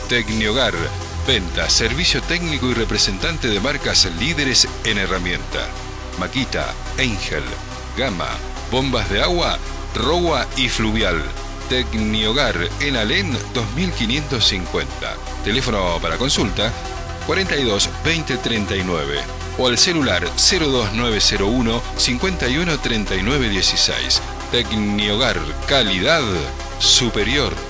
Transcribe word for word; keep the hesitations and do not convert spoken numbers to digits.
Tecniogar. Venta, servicio técnico y representante de marcas líderes en herramienta. Makita, Angel, Gama, bombas de agua, Rowa y Fluvial. Tecniogar en Alén dos mil quinientos cincuenta. Teléfono para consulta cuarenta y dos veinte treinta y nueve o al celular cero dos nueve cero uno cincuenta y uno treinta y nueve dieciséis. Tecniogar, calidad superior.